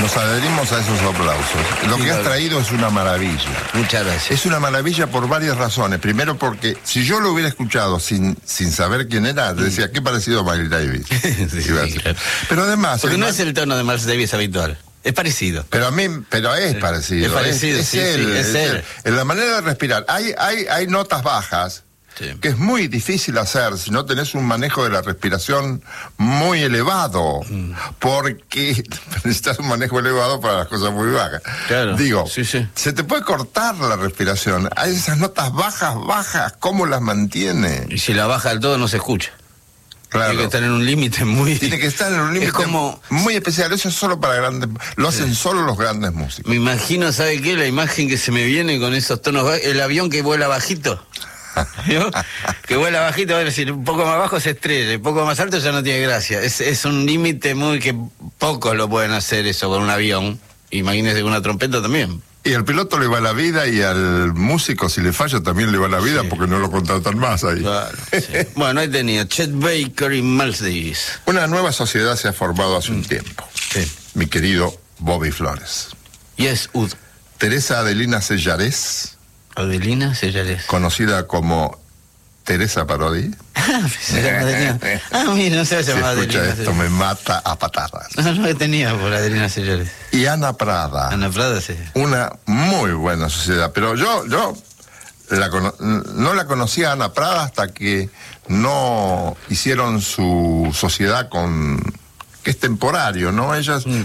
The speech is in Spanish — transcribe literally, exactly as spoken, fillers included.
Nos adherimos a esos aplausos. Lo Sí, que has claro. traído es una maravilla. Muchas gracias. Es una maravilla por varias razones. Primero porque si yo lo hubiera escuchado sin, sin saber quién era, decía, qué parecido a Miles Davis. Sí, Iba a sí, decir. claro. Pero además... Porque el no ma- es el tono de Miles Davis habitual. Es parecido. Pero a mí, pero es parecido. Es parecido, es, sí, él, sí, es él. En la manera de respirar. Hay, hay, hay notas bajas Sí. que es muy difícil hacer si no tenés un manejo de la respiración muy elevado, Mm. porque necesitas un manejo elevado para las cosas muy bajas. Claro, Digo, sí, sí. se te puede cortar la respiración. Hay esas notas bajas, bajas, ¿cómo las mantiene? Y si la baja del todo no se escucha. Claro. Tiene que estar en un límite muy... Tiene que estar en un límite Es como... muy especial. Eso es solo para grandes... Lo hacen solo los grandes músicos. Me imagino, ¿sabe qué? La imagen que se me viene con esos tonos bajos, el avión que vuela bajito. ¿Vio? Que vuela bajito, es decir, un poco más bajo se estrella, un poco más alto ya no tiene gracia. Es, es un límite muy que pocos lo pueden hacer eso con un avión. Imagínese con una trompeta también. Y al piloto le va la vida y al músico, si le falla, también le va la vida Sí. porque no lo contratan más ahí. Claro, sí. Bueno, ahí tenía Chet Baker y Miles Davis. Una nueva sociedad se ha formado hace un tiempo. Sí. Mi querido Bobby Flores. Yes, Ud. Teresa Adelina Sellarés, Adelina Sellarés. conocida como Teresa Parodi. Ah, se llama Adelina. Ah, mira, no se Si llama escucha Adelina esto, me mata a patadas. No, no que tenía por Adelina Sellarés. Y Ana Prada. Ana Prada, sí. Una muy buena sociedad. Pero yo, yo la cono- no la conocía a Ana Prada hasta que no hicieron su sociedad con... que es temporario, ¿no? Ellas